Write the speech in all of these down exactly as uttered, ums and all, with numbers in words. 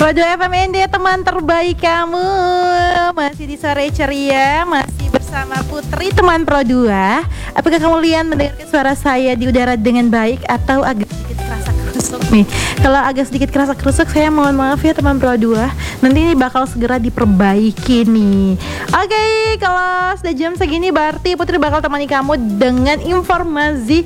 Pro dua F M N D, teman terbaik kamu. Masih di sore ceria, masih bersama Putri, teman Pro dua. Apakah kamu lihat mendengarkan suara saya di udara dengan baik atau agak sedikit kerasa kerusuk nih? Kalau agak sedikit kerasa kerusuk, saya mohon maaf ya teman Pro dua. Nanti ini bakal segera diperbaiki nih. Oke, kalau sudah jam segini berarti Putri bakal temani kamu dengan informasi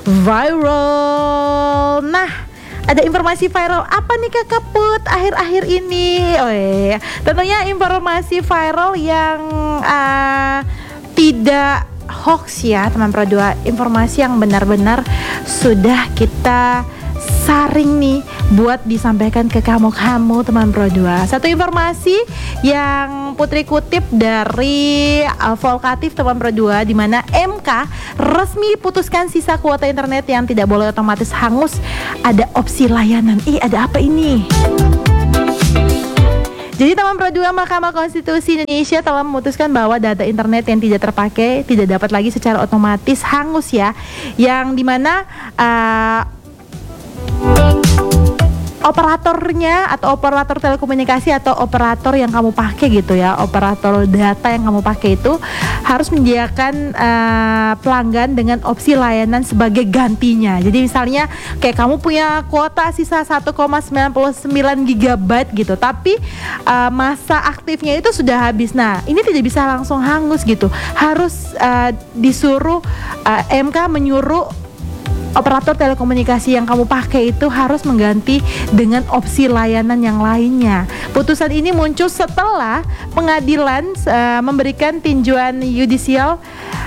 viral. Nah, ada informasi viral apa nih Kakak Put akhir-akhir ini? Oh iya, tentunya informasi viral yang uh, tidak hoax ya teman Pro dua. Informasi yang benar-benar sudah kita saring nih buat disampaikan ke kamu-kamu teman Pro dua. Satu informasi yang Putri kutip dari uh, Volkatif teman Pro dua, di mana M K resmi putuskan sisa kuota internet yang tidak boleh otomatis hangus. Ada opsi layanan. Ih, ada apa ini? Jadi teman Pro dua, Mahkamah Konstitusi Indonesia telah memutuskan bahwa data internet yang tidak terpakai tidak dapat lagi secara otomatis hangus ya. Yang dimana uh, operatornya atau operator telekomunikasi atau operator yang kamu pakai gitu ya, operator data yang kamu pakai itu harus menyediakan uh, pelanggan dengan opsi layanan sebagai gantinya. Jadi misalnya kayak kamu punya kuota sisa satu koma sembilan sembilan gigabyte gitu, tapi uh, masa aktifnya itu sudah habis. Nah, ini tidak bisa langsung hangus gitu. Harus uh, disuruh uh, M K menyuruh operator telekomunikasi yang kamu pakai itu harus mengganti dengan opsi layanan yang lainnya. Putusan ini muncul setelah pengadilan uh, memberikan tinjauan yudisial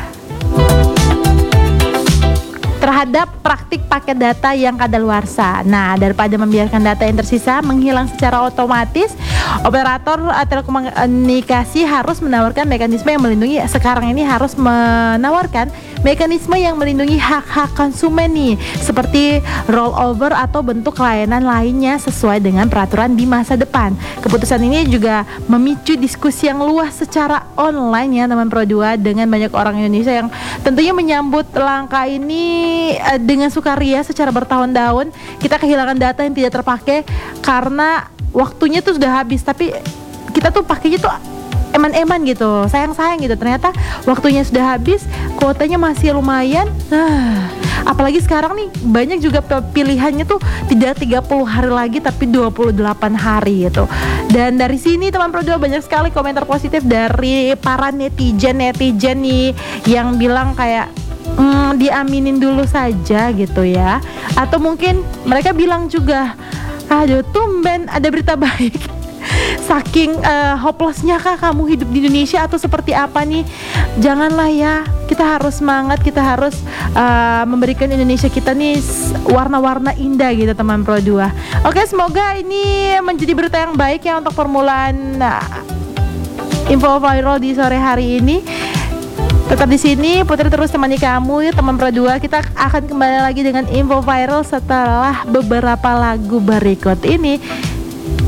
terhadap praktik paket data yang kadaluarsa. Nah, daripada membiarkan data yang tersisa menghilang secara otomatis, operator uh, telekomunikasi harus menawarkan mekanisme yang melindungi. Sekarang ini harus menawarkan mekanisme yang melindungi hak-hak konsumen nih, seperti rollover atau bentuk layanan lainnya sesuai dengan peraturan di masa depan. Keputusan ini juga memicu diskusi yang luas secara online ya teman Pro dua, dengan banyak orang Indonesia yang tentunya menyambut langkah ini uh, dengan sukaria. Secara bertahun-tahun kita kehilangan data yang tidak terpakai karena waktunya tuh sudah habis, tapi kita tuh pakainya tuh eman-eman gitu, sayang-sayang gitu. Ternyata waktunya sudah habis, kuotanya masih lumayan. Nah, apalagi sekarang nih banyak juga pilihannya tuh tidak tiga puluh hari lagi tapi dua puluh delapan hari gitu. Dan dari sini teman Pro dua banyak sekali komentar positif dari para netizen-netizen nih yang bilang kayak hmm, diaminin dulu saja gitu ya. Atau mungkin mereka bilang juga, aduh tumben ada berita baik. Saking uh, hopelessnya kah kamu hidup di Indonesia atau seperti apa nih? Janganlah ya, kita harus semangat, kita harus uh, memberikan Indonesia kita nih warna-warna indah gitu teman Pro dua. Oke, semoga ini menjadi berita yang baik ya untuk permulaan uh, info viral di sore hari ini. Tetap di sini, Putri terus temani kamu ya teman Pro dua. Kita akan kembali lagi dengan info viral setelah beberapa lagu berikut ini.